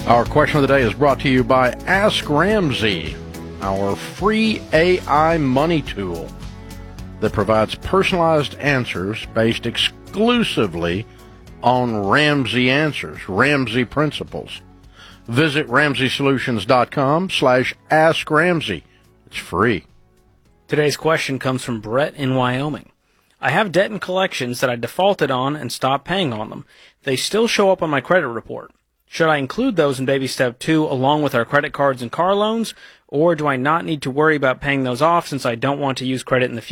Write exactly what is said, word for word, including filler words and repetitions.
Our question of the day is brought to you by Ask Ramsey, our free A I money tool that provides personalized answers based exclusively on Ramsey answers, Ramsey principles. Visit ramsey solutions dot com slash ask Ramsey. It's free. Today's question comes from Brett in Wyoming. I have debt and collections that I defaulted on and stopped paying on them. They still show up on my credit report. Should I include those in baby step two along with our credit cards and car loans, or do I not need to worry about paying those off since I don't want to use credit in the future?